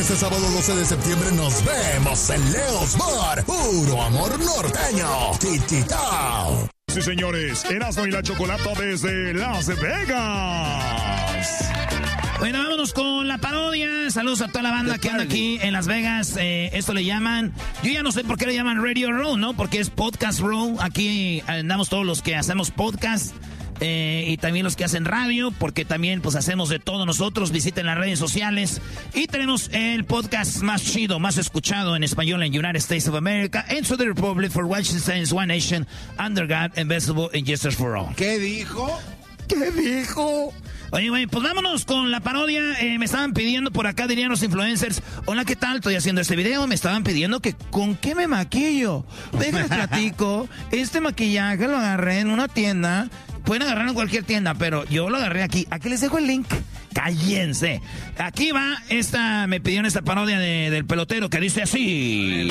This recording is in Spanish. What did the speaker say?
Este sábado 12 de septiembre nos vemos en Leo's Bar. Puro amor norteño. Chiquitao. Sí, señores, Erasmo y la Chocolata desde Las Vegas. Bueno, vámonos con la parodia. Saludos a toda la banda que anda aquí en Las Vegas. Esto le llaman, yo ya no sé por qué le llaman Radio Row, ¿no? Porque es Podcast Row. Aquí andamos todos los que hacemos podcast. Y también los que hacen radio, porque también pues hacemos de todo nosotros. Visiten las redes sociales y tenemos el podcast más chido, más escuchado en español en United States of America, Into the Republic, for Washington is One Nation, Under God, Invisible and Justice for All. ¿Qué dijo? ¿Qué dijo? Oye, güey, pues vámonos con la parodia. Me estaban pidiendo por acá, dirían los influencers, hola, ¿qué tal? Estoy haciendo este video. Me estaban pidiendo que ¿con qué me maquillo? Déjenme platico. Este maquillaje lo agarré en una tienda. Pueden agarrarlo en cualquier tienda, pero yo lo agarré aquí. Aquí les dejo el link. Cállense. Aquí va me pidieron esta parodia del pelotero que dice así.